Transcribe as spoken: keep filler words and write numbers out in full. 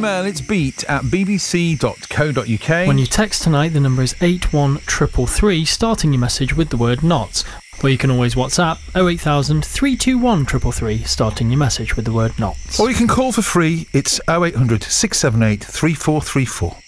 email, it's beat at bbc.co.uk. When you text tonight, the number is eight one three three three, starting your message with the word not. Or you can always WhatsApp oh eight thousand, three two one, three three three, starting your message with the word not. Or you can call for free, it's oh eight hundred, six seven eight, three four three four.